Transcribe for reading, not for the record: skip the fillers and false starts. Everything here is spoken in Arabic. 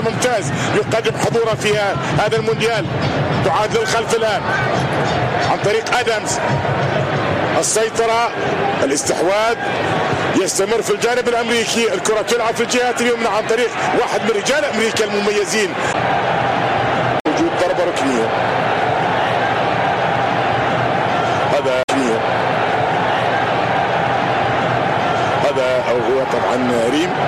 ممتاز يقدم حضوره في هذا المونديال. تعاد للخلف الآن عن طريق أدمز، السيطرة، الاستحواذ يستمر في الجانب الأمريكي. الكرة تلعب في الجهات اليمنى عن طريق واحد من رجال أمريكا المميزين. وجود ضربة ركنية، هذا هو طبعا ريم.